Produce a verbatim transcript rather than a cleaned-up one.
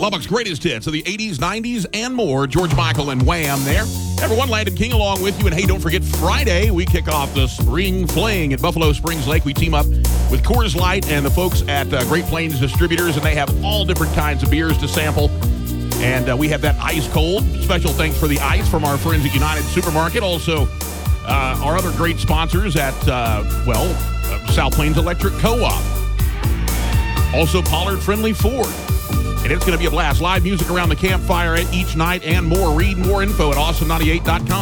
Lubbock's greatest hits of the eighties, nineties, and more. George Michael and Wham there. Everyone, Landon King along with you. And hey, don't forget, Friday, we kick off the Spring Fling at Buffalo Springs Lake. We team up with Coors Light and the folks at uh, Great Plains Distributors, and they have all different kinds of beers to sample. And uh, we have that ice cold. Special thanks for the ice from our friends at United Supermarket. Also, uh, our other great sponsors at, uh, well, uh, South Plains Electric Co-op. Also, Pollard Friendly Ford. And it's going to be a blast. Live music around the campfire each night and more. Read more info at awesome ninety-eight dot com.